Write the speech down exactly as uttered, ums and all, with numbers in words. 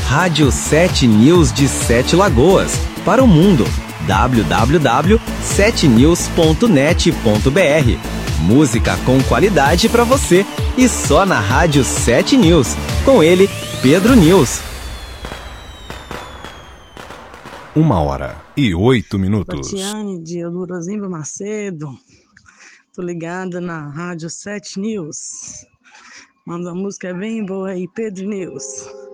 Rádio sete News de Sete Lagoas, para o mundo. w w w ponto sete news ponto net ponto b r. Música com qualidade para você e só na Rádio sete News. Com ele, Pedro News. Uma hora e oito minutos. Tatiane de Elurozimba Macedo. Tô ligada na Rádio sete News. Manda uma música bem boa aí, Pedro News.